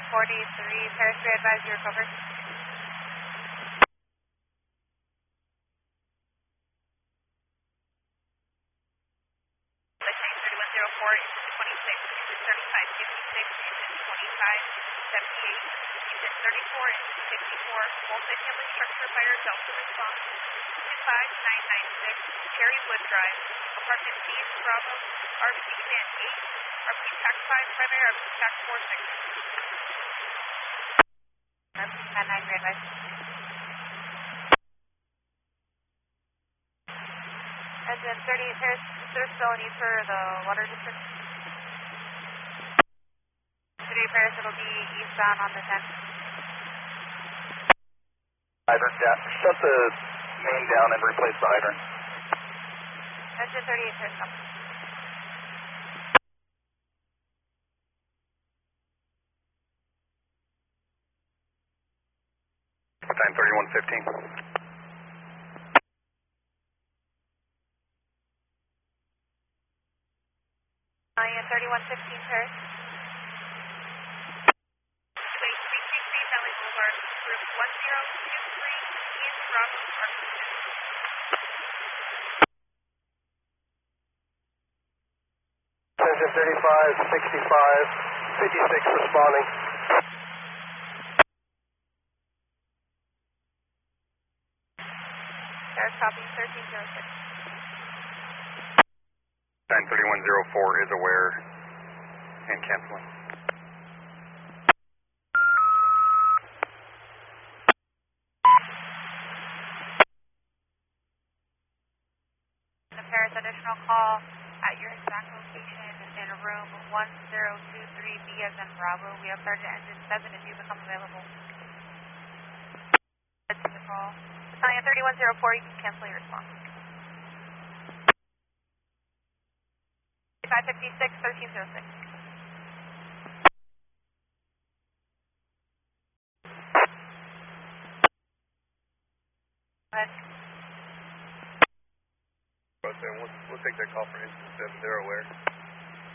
Paris 3, advise you recover. Mustang 3104, engine 26, engine 35, 56, engine 25, 78, engine 34, engine 54, multi-family structure fire, Delta response, 25996, Cherrywood Drive, apartment B, Bravo, RP Command 8, RP TAC 5, primary RP TAC 46. RP Command 9, advise. Engine 38 Paris, is there still a need for the water district? 38 Paris, it'll be eastbound on the 10th. Hydrant, yeah. Shut the main down and replace the hydrant. Engine 38 Paris, stop. What time? 3115. Ian 3115 Paris. Wait, 333 Valley Boulevard, group 1023, East Bravo, Arkansas. Engine 35, 65, 56 responding. Paris copy 1306. 93104 is aware and canceling. The Paris additional call at your exact location in room 1023B as in Bravo. We have Sergeant Engine 7 if you become available. That's the call. Battalion 3104, you can cancel your response. 556, 1306. Go ahead. We'll take that call for instance 7, they're aware.